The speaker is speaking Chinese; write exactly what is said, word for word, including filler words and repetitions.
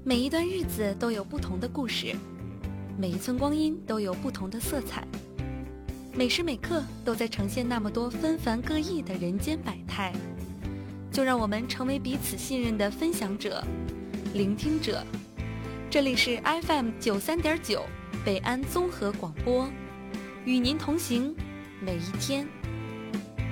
每一段日子都有不同的故事，每一寸光阴都有不同的色彩，每时每刻都在呈现那么多纷繁各异的人间百态。就让我们成为彼此信任的分享者、聆听者。这里是 F M 九三点九北安综合广播，与您同行每一天。